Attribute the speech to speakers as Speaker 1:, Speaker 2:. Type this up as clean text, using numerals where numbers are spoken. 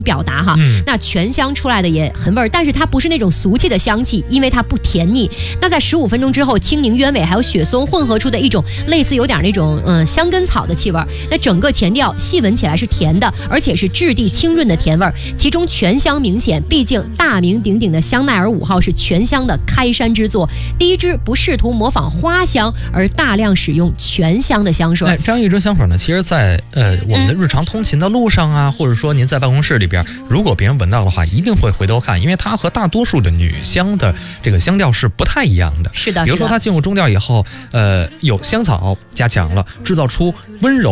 Speaker 1: 表达哈。那全香出来的也很味儿，但是它不是那种俗气的香气，因为它不甜腻。那在15分钟之后，青柠、鸢尾还有雪松混合出的一种类似有点那种香根草的气味。那整个前调细闻起来是甜的，而且是质地清润的甜味儿，其中全香明显。毕竟大名鼎鼎的香奈儿5号是全香的开山之作，第一支不试图模仿花香，而大量使用全香的香水。
Speaker 2: 这样一支香水呢，其实在我们的日常通勤的路上啊，或者说您在办公室里边，如果别人闻到的话，一定会回头看，因为它和大多数的女香的这个香调是不太一样的。
Speaker 1: 是的，
Speaker 2: 比如说它进入中调以后，有香草加强了，制造出温柔